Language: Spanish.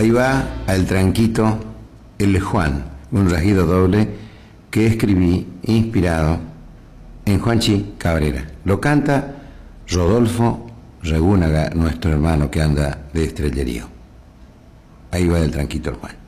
Ahí va al tranquito el Juan, un rasguido doble que escribí inspirado en Juanchi Cabrera. Lo canta Rodolfo Regúnaga, nuestro hermano que anda de estrellerío. Ahí va el tranquito el Juan.